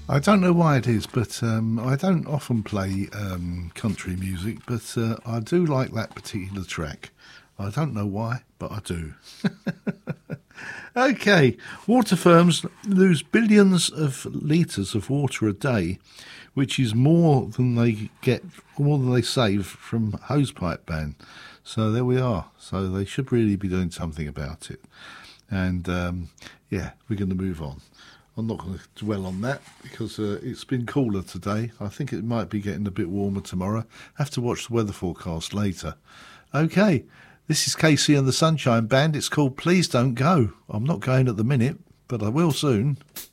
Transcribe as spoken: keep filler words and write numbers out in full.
I don't know why it is, but um, I don't often play um, country music, but uh, I do like that particular track. I don't know why, but I do. Okay, water firms lose billions of litres of water a day, which is more than they get, more than they save from hosepipe ban. So there we are. So they should really be doing something about it. And um, yeah, we're going to move on. I'm not going to dwell on that because uh, it's been cooler today. I think it might be getting a bit warmer tomorrow. Have to watch the weather forecast later. Okay, this is K C and the Sunshine Band. It's called Please Don't Go. I'm not going at the minute, but I will soon.